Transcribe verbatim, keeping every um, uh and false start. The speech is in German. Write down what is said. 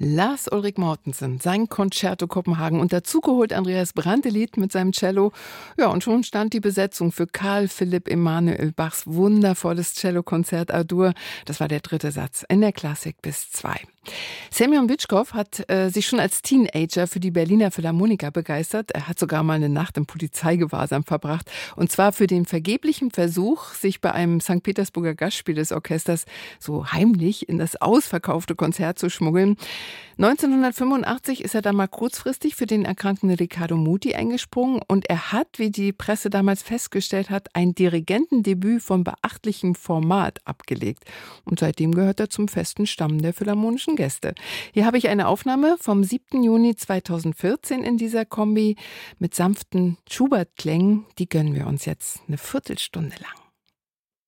Lars Ulrik Mortensen, sein Concerto Kopenhagen und dazugeholt Andreas Brandelied mit seinem Cello. Ja, und schon stand die Besetzung für Carl Philipp Emanuel Bachs wundervolles Cellokonzert A-Dur. Das war der dritte Satz in der Klassik bis zwei. Semyon Bytschkow hat äh, sich schon als Teenager für die Berliner Philharmoniker begeistert. Er hat sogar mal eine Nacht im Polizeigewahrsam verbracht. Und zwar für den vergeblichen Versuch, sich bei einem Sankt Petersburger Gastspiel des Orchesters so heimlich in das ausverkaufte Konzert zu schmuggeln. neunzehnhundertfünfundachtzig ist er dann mal kurzfristig für den erkrankten Riccardo Muti eingesprungen und er hat, wie die Presse damals festgestellt hat, ein Dirigentendebüt von beachtlichem Format abgelegt. Und seitdem gehört er zum festen Stamm der philharmonischen Gäste. Hier habe ich eine Aufnahme vom siebten Juni zweitausendvierzehn in dieser Kombi mit sanften Schubert-Klängen. Die gönnen wir uns jetzt eine Viertelstunde lang.